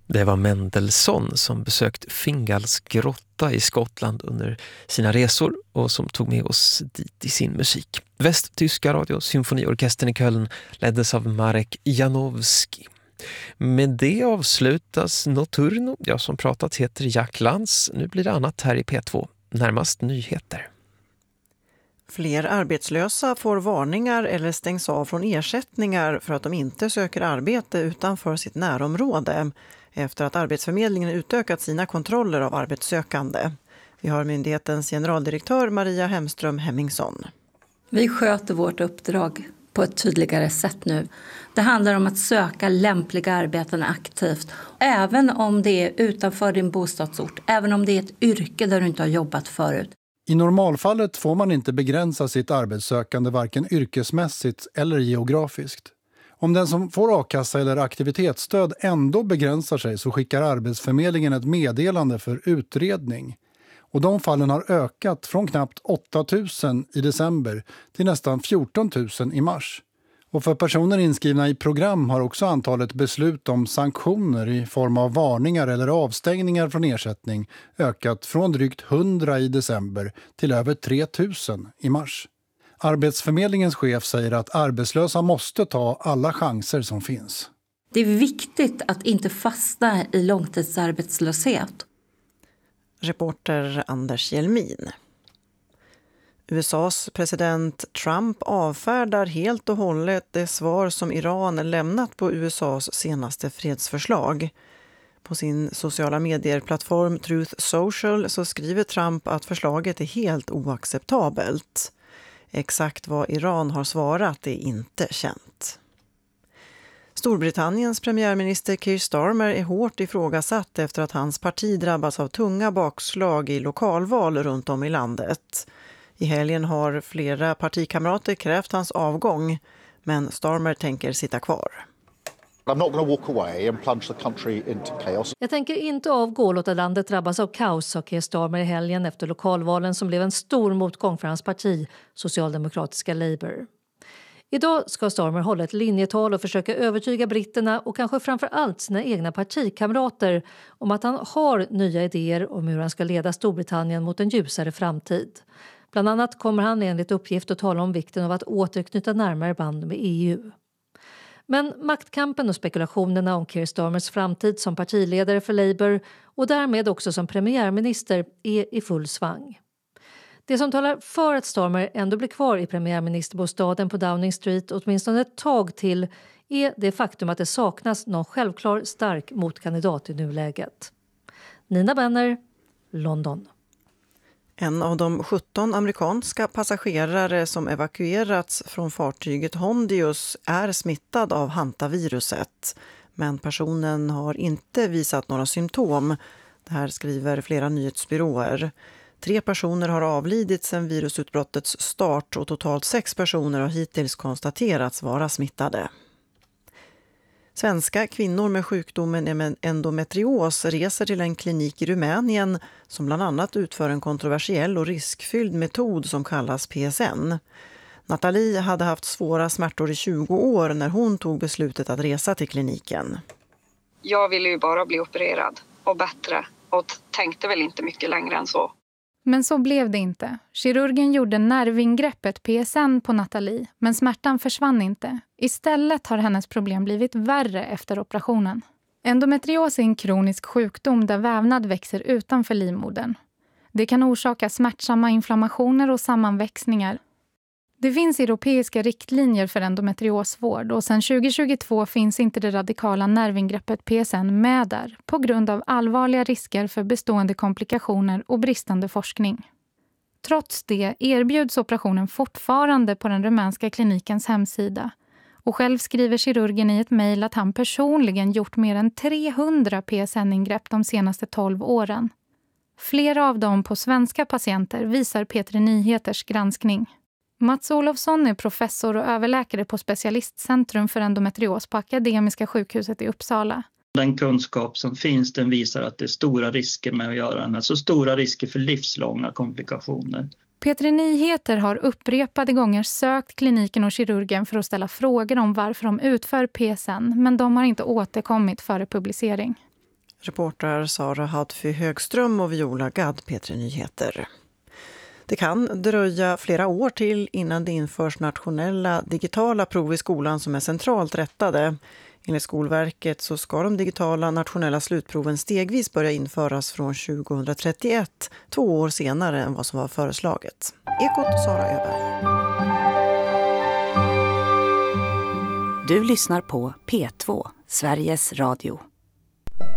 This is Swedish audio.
Det var Mendelssohn som besökt Fingals grotta i Skottland under sina resor och som tog med oss dit i sin musik. Västtyska radiosymfoniorkestern i Köln leddes av Marek Janowski. Med det avslutas Nocturno. Jag som pratat heter Jack Lantz. Nu blir det annat här i P2. Närmast nyheter. Fler arbetslösa får varningar eller stängs av från ersättningar för att de inte söker arbete utanför sitt närområde efter att Arbetsförmedlingen utökat sina kontroller av arbetssökande. Vi har myndighetens generaldirektör Maria Hemström Hemmingsson. Vi sköter vårt uppdrag på ett tydligare sätt nu. Det handlar om att söka lämpliga arbeten aktivt. Även om det är utanför din bostadsort, även om det är ett yrke där du inte har jobbat förut. I normalfallet får man inte begränsa sitt arbetssökande varken yrkesmässigt eller geografiskt. Om den som får a-kassa eller aktivitetsstöd ändå begränsar sig så skickar Arbetsförmedlingen ett meddelande för utredning. Och de fallen har ökat från knappt 8 000 i december till nästan 14 000 i mars. Och för personer inskrivna i program har också antalet beslut om sanktioner i form av varningar eller avstängningar från ersättning ökat från drygt 100 i december till över 3 000 i mars. Arbetsförmedlingens chef säger att arbetslösa måste ta alla chanser som finns. Det är viktigt att inte fastna i långtidsarbetslöshet. Reporter Anders Hjelmin. USAs president Trump avfärdar helt och hållet det svar som Iran lämnat på USAs senaste fredsförslag. På sin sociala medieplattform Truth Social så skriver Trump att förslaget är helt oacceptabelt. Exakt vad Iran har svarat är inte känt. Storbritanniens premiärminister Keir Starmer är hårt ifrågasatt efter att hans parti drabbas av tunga bakslag i lokalval runt om i landet. I helgen har flera partikamrater krävt hans avgång, men Starmer tänker sitta kvar. Jag tänker inte avgå och låta landet drabbas av kaos, sa Keir Starmer i helgen efter lokalvalen som blev en stor motgång för hans parti, socialdemokratiska Labour. Idag ska Starmer hålla ett linjetal och försöka övertyga britterna och kanske framför allt sina egna partikamrater om att han har nya idéer om hur han ska leda Storbritannien mot en ljusare framtid. Bland annat kommer han enligt uppgift att tala om vikten av att återknyta närmare band med EU. Men maktkampen och spekulationerna om Keir Starmers framtid som partiledare för Labour och därmed också som premiärminister är i full svang. Det som talar för att Starmer ändå blir kvar i premiärministerbostaden på Downing Street åtminstone ett tag till är det faktum att det saknas någon självklar stark motkandidat i nuläget. Nina Benner, London. En av de 17 amerikanska passagerare som evakuerats från fartyget Hondius är smittad av hantaviruset. Men personen har inte visat några symptom. Det här skriver flera nyhetsbyråer. 3 personer har avlidit sedan virusutbrottets start och totalt 6 personer har hittills konstaterats vara smittade. Svenska kvinnor med sjukdomen endometrios reser till en klinik i Rumänien som bland annat utför en kontroversiell och riskfylld metod som kallas PSN. Nathalie hade haft svåra smärtor i 20 år när hon tog beslutet att resa till kliniken. Jag ville ju bara bli opererad och bättre och tänkte väl inte mycket längre än så. Men så blev det inte. Kirurgen gjorde nervingreppet PSN på Nathalie, men smärtan försvann inte. Istället har hennes problem blivit värre efter operationen. Endometrios är en kronisk sjukdom där vävnad växer utanför livmodern. Det kan orsaka smärtsamma inflammationer och sammanväxningar. Det finns europeiska riktlinjer för endometriosvård och sedan 2022 finns inte det radikala nervingreppet PSN med där på grund av allvarliga risker för bestående komplikationer och bristande forskning. Trots det erbjuds operationen fortfarande på den rumänska klinikens hemsida. Och själv skriver kirurgen i ett mejl att han personligen gjort mer än 300 PSN-ingrepp de senaste 12 åren. Flera av dem på svenska patienter visar P3 Nyheters granskning. Mats Olofsson är professor och överläkare på Specialistcentrum för endometrios på Akademiska sjukhuset i Uppsala. Den kunskap som finns den visar att det är stora risker med att göra den. Alltså stora risker för livslånga komplikationer. P3 Nyheter har upprepade gånger sökt kliniken och kirurgen för att ställa frågor om varför de utför PSN, men de har inte återkommit före publicering. Reportrar Sara Hadfy Högström och Viola Gadd, P3 Nyheter. Det kan dröja flera år till innan det införs nationella digitala prov i skolan som är centralt rättade. Enligt Skolverket så ska de digitala nationella slutproven stegvis börja införas från 2031, 2 år senare än vad som var föreslaget. Ekot Sara Öberg. Du lyssnar på P2, Sveriges Radio.